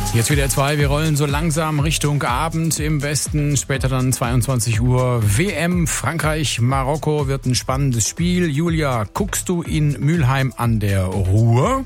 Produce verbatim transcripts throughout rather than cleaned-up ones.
Jetzt wieder zwei, wir rollen so langsam Richtung Abend im Westen, später dann zweiundzwanzig Uhr. W M Frankreich, Marokko wird ein spannendes Spiel. Julia, guckst du in Mülheim an der Ruhr?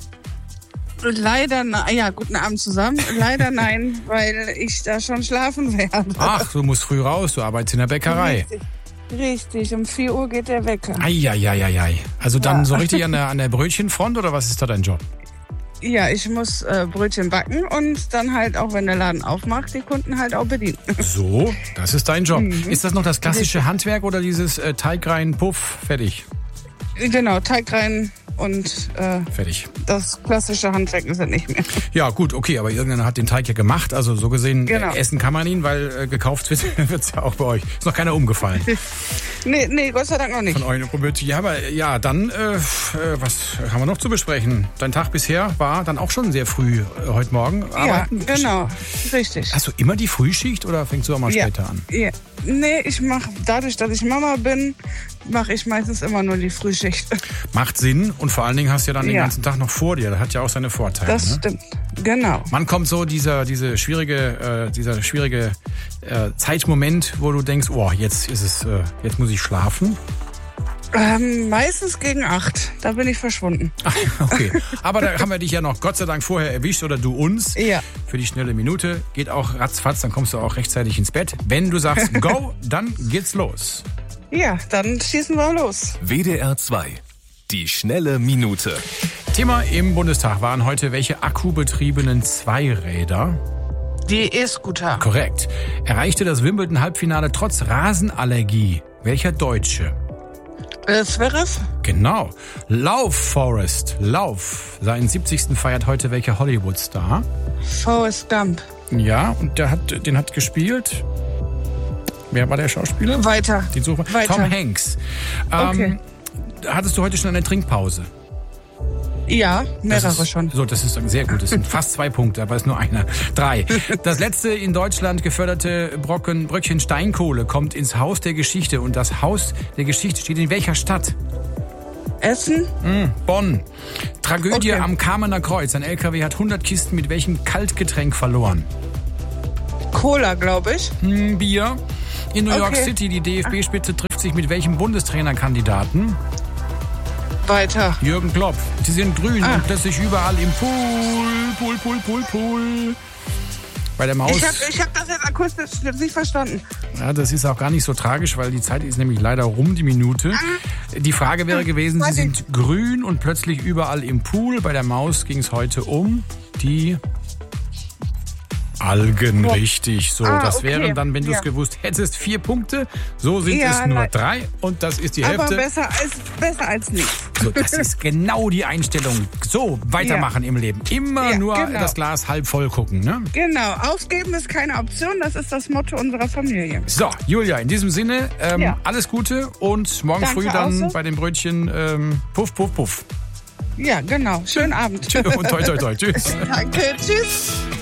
Leider, nein. Ja, guten Abend zusammen. Leider nein, weil ich da schon schlafen werde. Ach, du musst früh raus, du arbeitest in der Bäckerei. Richtig, richtig. Um vier Uhr geht der Wecker. Eieieiei. Also dann Ja. so richtig an der, an der Brötchenfront oder was ist da dein Job? Ja, ich muss äh, Brötchen backen und dann halt auch, wenn der Laden aufmacht, die Kunden halt auch bedienen. So, das ist dein Job. Mhm. Ist das noch das klassische Handwerk oder dieses äh, Teigrein, Puff, fertig? Genau, Teig rein und äh, Fertig. das klassische Handwerk ist es nicht mehr. Ja, gut, okay, aber irgendeiner hat den Teig ja gemacht. Also so gesehen, Genau. äh, essen kann man ihn, weil äh, gekauft wird wird's ja auch bei euch. Ist noch keiner umgefallen Nee, nee, Gott sei Dank noch nicht. von euren Brötchen. Ja, aber ja, dann, äh, äh, was haben wir noch zu besprechen? Dein Tag bisher war dann auch schon sehr früh äh, heute Morgen. Ja, Arbeiten. genau, richtig. Hast du immer die Frühschicht oder fängst du auch mal Ja. später an? Ja. Nee, ich mache, dadurch, dass ich Mama bin, mache ich meistens immer nur die Frühschicht. Macht Sinn und vor allen Dingen hast du ja dann den Ja. ganzen Tag noch vor dir. Das hat ja auch seine Vorteile. Das ne? stimmt, genau. Wann kommt so dieser, diese schwierige, äh, dieser schwierige äh, Zeitmoment, wo du denkst, oh, jetzt ist es, äh, jetzt muss ich schlafen? Ähm, meistens gegen acht, da bin ich verschwunden. Ach, okay. Aber da haben wir dich ja noch Gott sei Dank vorher erwischt oder du uns. Ja. Für die schnelle Minute. Geht auch ratzfatz, dann kommst du auch rechtzeitig ins Bett. Wenn du sagst go, dann geht's los. Ja, dann schießen wir los. W D R zwei. Die schnelle Minute. Thema im Bundestag waren heute welche akkubetriebenen Zweiräder. Die E-Scooter. Korrekt. Erreichte das Wimbledon-Halbfinale trotz Rasenallergie. Welcher Deutsche? Äh, Zverev? Genau. Lauf, Forrest. Lauf. Seinen siebzigsten feiert heute welcher Hollywood-Star? Forrest Gump. Ja, und der hat, den hat gespielt. Wer war der Schauspieler? Weiter. Den Sucher. Weiter. Tom Hanks. Ähm, Okay. Hattest du heute schon eine Trinkpause? Ja, mehrere Das ist, schon. So, das ist sehr gut. Das sind fast zwei Punkte, aber es ist nur einer. Drei. Das letzte in Deutschland geförderte Brocken, Bröckchen Steinkohle kommt ins Haus der Geschichte. Und das Haus der Geschichte steht in welcher Stadt? Essen? Hm, Bonn. Tragödie Okay. am Kamener Kreuz. Ein L K W hat hundert Kisten mit welchem Kaltgetränk verloren? Cola, glaube ich. Hm, Bier. In New York Okay. City, die D F B-Spitze trifft sich mit welchem Bundestrainerkandidaten? Weiter. Jürgen Klopp. Sie sind grün Ah. und plötzlich überall im Pool. Pool, Pool, Pool, Pool. Bei der Maus. Ich habe ich hab das jetzt akustisch jetzt nicht verstanden. Ja, das ist auch gar nicht so tragisch, weil die Zeit ist nämlich leider rum, die Minute. Die Frage wäre gewesen, Sie Weiß ich. sind grün und plötzlich überall im Pool. Bei der Maus ging es heute um die Algen, richtig. So, Ah, das okay. wären dann, wenn du es Ja. gewusst hättest, vier Punkte. So sind Ja, es nur nein. drei und das ist die Aber Hälfte. besser als, besser als nichts. So, das ist genau die Einstellung. So, weitermachen im Leben. Immer Ja, nur genau. das Glas halb voll gucken, ne? Genau, aufgeben ist keine Option, das ist das Motto unserer Familie. So, Julia, in diesem Sinne, ähm, Ja. alles Gute und morgen Danke früh dann auch so. bei den Brötchen ähm, Puff, Puff, Puff. Ja, genau. Schönen Abend. Und toi, toi, toi. Tschüss. Danke, tschüss.